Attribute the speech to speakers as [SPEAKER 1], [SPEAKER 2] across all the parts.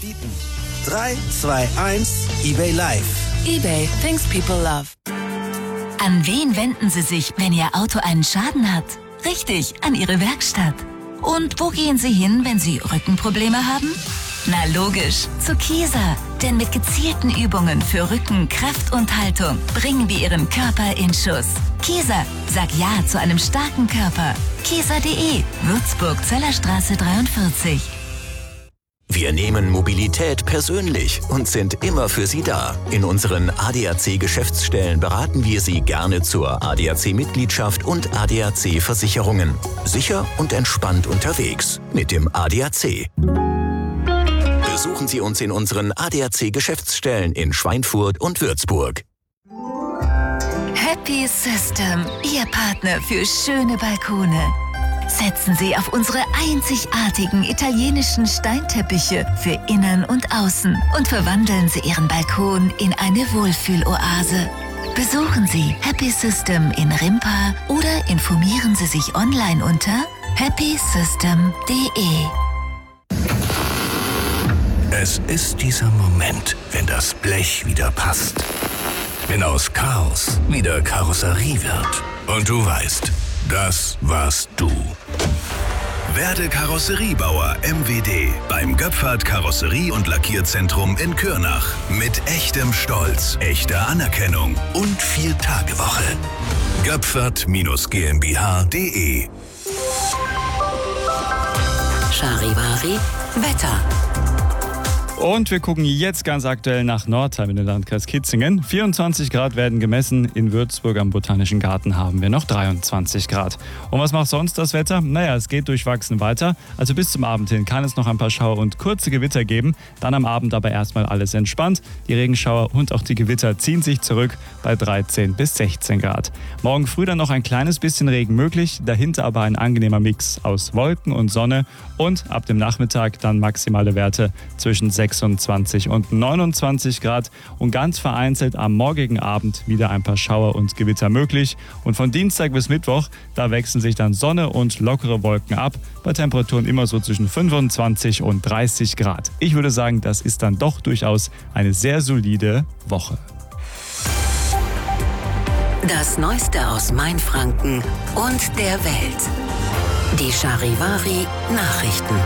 [SPEAKER 1] Bieten. 3, 2, 1, eBay Live.
[SPEAKER 2] eBay thinks people love.
[SPEAKER 3] An wen wenden Sie sich, wenn Ihr Auto einen Schaden hat? Richtig, an Ihre Werkstatt. Und wo gehen Sie hin, wenn Sie Rückenprobleme haben? Na logisch, zu Kieser. Denn mit gezielten Übungen für Rücken, Kraft und Haltung bringen wir Ihren Körper in Schuss. Kieser, sag Ja zu einem starken Körper. Kieser.de, Würzburg, Zellerstraße 43.
[SPEAKER 4] Wir nehmen Mobilität persönlich und sind immer für Sie da. In unseren ADAC-Geschäftsstellen beraten wir Sie gerne zur ADAC-Mitgliedschaft und ADAC-Versicherungen. Sicher und entspannt unterwegs mit dem ADAC. Besuchen Sie uns in unseren ADAC-Geschäftsstellen in Schweinfurt und Würzburg.
[SPEAKER 3] Happy System, Ihr Partner für schöne Balkone. Setzen Sie auf unsere einzigartigen italienischen Steinteppiche für Innen und Außen und verwandeln Sie Ihren Balkon in eine Wohlfühloase. Besuchen Sie Happy System in Rimpa oder informieren Sie sich online unter happysystem.de.
[SPEAKER 5] Es ist dieser Moment, wenn das Blech wieder passt. Wenn aus Chaos wieder Karosserie wird. Und du weißt, das warst du. Werde Karosseriebauer MWD beim Göpfert Karosserie- und Lackierzentrum in Kürnach. Mit echtem Stolz, echter Anerkennung und 4-Tage-Woche. Göpfert-GmbH.de.
[SPEAKER 2] Charivari Wetter.
[SPEAKER 6] Und wir gucken jetzt ganz aktuell nach Nordheim in den Landkreis Kitzingen. 24 Grad werden gemessen. In Würzburg am Botanischen Garten haben wir noch 23 Grad. Und was macht sonst das Wetter? Naja, es geht durchwachsen weiter. Also bis zum Abend hin kann es noch ein paar Schauer und kurze Gewitter geben. Dann am Abend aber erstmal alles entspannt. Die Regenschauer und auch die Gewitter ziehen sich zurück bei 13 bis 16 Grad. Morgen früh dann noch ein kleines bisschen Regen möglich. Dahinter aber ein angenehmer Mix aus Wolken und Sonne. Und ab dem Nachmittag dann maximale Werte zwischen 26 und 29 Grad und ganz vereinzelt am morgigen Abend wieder ein paar Schauer und Gewitter möglich. Und von Dienstag bis Mittwoch, da wechseln sich dann Sonne und lockere Wolken ab, bei Temperaturen immer so zwischen 25 und 30 Grad. Ich würde sagen, das ist dann doch durchaus eine sehr solide Woche.
[SPEAKER 2] Das Neueste aus Mainfranken und der Welt. Die Charivari Nachrichten.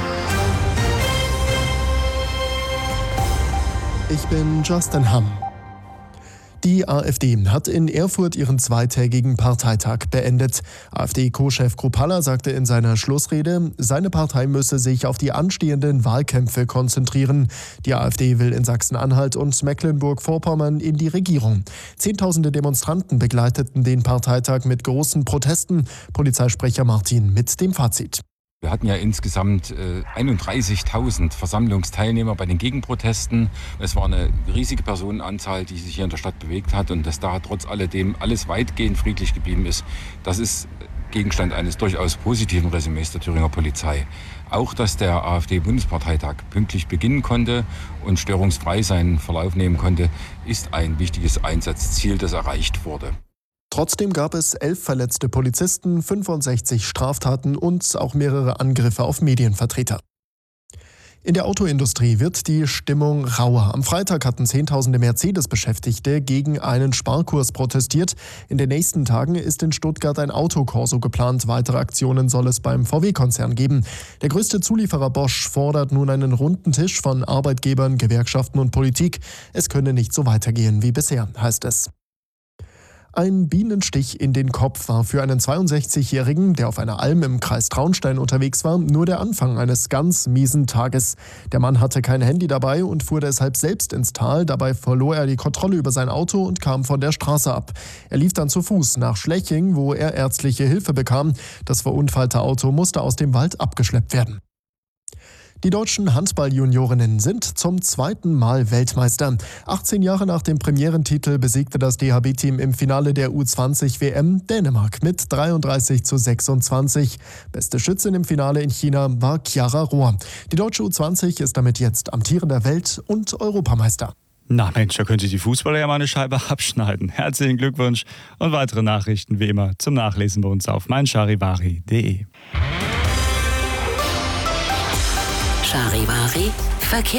[SPEAKER 7] Ich bin Justin Hamm. Die AfD hat in Erfurt ihren zweitägigen Parteitag beendet. AfD-Co-Chef Kruppalla sagte in seiner Schlussrede, seine Partei müsse sich auf die anstehenden Wahlkämpfe konzentrieren. Die AfD will in Sachsen-Anhalt und Mecklenburg-Vorpommern in die Regierung. Zehntausende Demonstranten begleiteten den Parteitag mit großen Protesten. Polizeisprecher Martin mit dem Fazit.
[SPEAKER 8] Wir hatten ja insgesamt 31.000 Versammlungsteilnehmer bei den Gegenprotesten. Es war eine riesige Personenanzahl, die sich hier in der Stadt bewegt hat. Und dass da trotz alledem alles weitgehend friedlich geblieben ist, das ist Gegenstand eines durchaus positiven Resümees der Thüringer Polizei. Auch, dass der AfD-Bundesparteitag pünktlich beginnen konnte und störungsfrei seinen Verlauf nehmen konnte, ist ein wichtiges Einsatzziel, das erreicht wurde.
[SPEAKER 7] Trotzdem gab es 11 verletzte Polizisten, 65 Straftaten und auch mehrere Angriffe auf Medienvertreter. In der Autoindustrie wird die Stimmung rauer. Am Freitag hatten Zehntausende Mercedes-Beschäftigte gegen einen Sparkurs protestiert. In den nächsten Tagen ist in Stuttgart ein Autokorso geplant. Weitere Aktionen soll es beim VW-Konzern geben. Der größte Zulieferer Bosch fordert nun einen runden Tisch von Arbeitgebern, Gewerkschaften und Politik. Es könne nicht so weitergehen wie bisher, heißt es. Ein Bienenstich in den Kopf war für einen 62-Jährigen, der auf einer Alm im Kreis Traunstein unterwegs war, nur der Anfang eines ganz miesen Tages. Der Mann hatte kein Handy dabei und fuhr deshalb selbst ins Tal. Dabei verlor er die Kontrolle über sein Auto und kam von der Straße ab. Er lief dann zu Fuß nach Schleching, wo er ärztliche Hilfe bekam. Das verunfallte Auto musste aus dem Wald abgeschleppt werden. Die deutschen Handball-Juniorinnen sind zum zweiten Mal Weltmeister. 18 Jahre nach dem Premierentitel besiegte das DHB-Team im Finale der U20-WM Dänemark mit 33:26. Beste Schützin im Finale in China war Chiara Rohr. Die deutsche U20 ist damit jetzt amtierender Welt- und Europameister.
[SPEAKER 6] Na Mensch, da könnte die Fußballer ja mal eine Scheibe abschneiden. Herzlichen Glückwunsch und weitere Nachrichten wie immer zum Nachlesen bei uns auf meincharivari.de.
[SPEAKER 2] Charivari Verkehr.